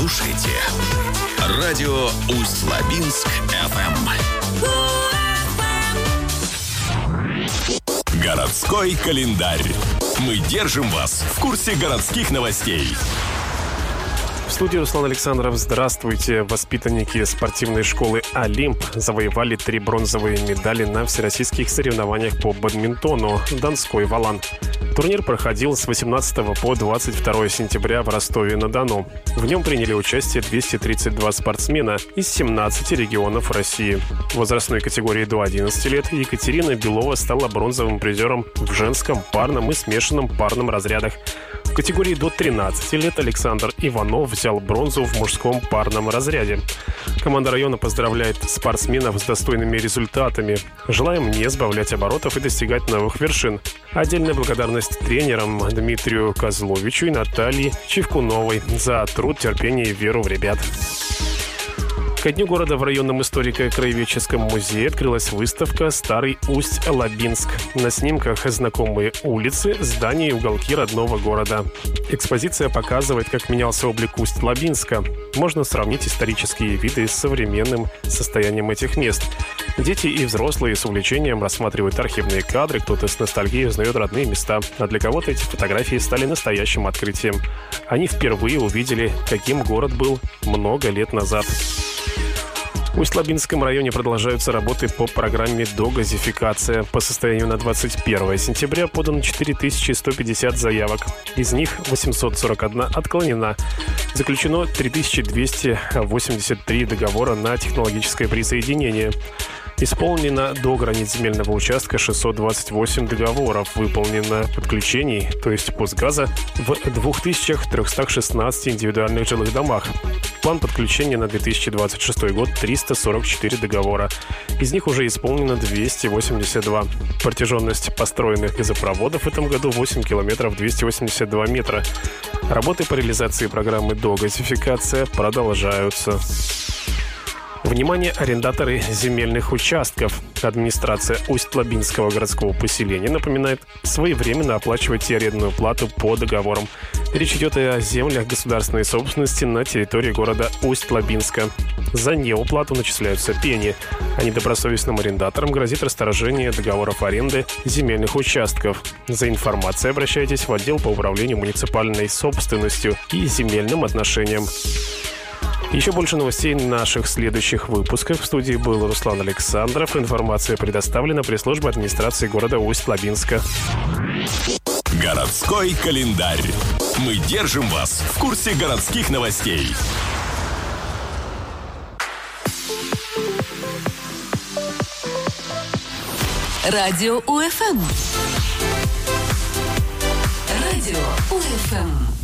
слушаете радио Усть-Лабинск FM. Городской календарь. Мы держим вас в курсе городских новостей. В студии Руслан Александров. Здравствуйте. Воспитанники спортивной школы «Олимп» завоевали 3 бронзовые медали на всероссийских соревнованиях по бадминтону «Донской Валан». Турнир проходил с 18 по 22 сентября в Ростове-на-Дону. В нем приняли участие 232 спортсмена из 17 регионов России. В возрастной категории до 11 лет Екатерина Белова стала бронзовым призером в женском, парном и смешанном парном разрядах. В категории до 13 лет Александр Иванов взял бронзу в мужском парном разряде. Команда района поздравляет спортсменов с достойными результатами. Желаем не сбавлять оборотов и достигать новых вершин. Отдельная благодарность тренерам Дмитрию Козловичу и Наталье Чевкуновой за труд, терпение и веру в ребят. Ко дню города в районном историко-краеведческом музее открылась выставка «Старый Усть-Лабинск». На снимках знакомые улицы, здания и уголки родного города. Экспозиция показывает, как менялся облик Усть-Лабинска. Можно сравнить исторические виды с современным состоянием этих мест. Дети и взрослые с увлечением рассматривают архивные кадры, кто-то с ностальгией узнает родные места, а для кого-то эти фотографии стали настоящим открытием. Они впервые увидели, каким город был много лет назад. В Усть-Лабинском районе продолжаются работы по программе «Догазификация». По состоянию на 21 сентября подано 4150 заявок. Из них 841 отклонена. Заключено 3283 договора на технологическое присоединение. Исполнено до границ земельного участка 628 договоров. Выполнено подключений, то есть пуск-газа, в 2316 индивидуальных жилых домах. План подключения на 2026 год – 344 договора. Из них уже исполнено 282. Протяженность построенных газопроводов в этом году 8 километров 282 метра. Работы по реализации программы «Догазификация» продолжаются. Внимание, арендаторы земельных участков. Администрация Усть-Лабинского городского поселения напоминает своевременно оплачивать арендную плату по договорам. Речь идет о землях государственной собственности на территории города Усть-Лабинска. За неуплату начисляются пени, а недобросовестным арендаторам грозит расторжение договоров аренды земельных участков. За информацией обращайтесь в отдел по управлению муниципальной собственностью и земельным отношениям. Еще больше новостей в наших следующих выпусках. В студии был Руслан Александров. Информация предоставлена пресс-службой администрации города Усть-Лабинска. Городской календарь. Мы держим вас в курсе городских новостей. Радио УФМ. Радио УФМ.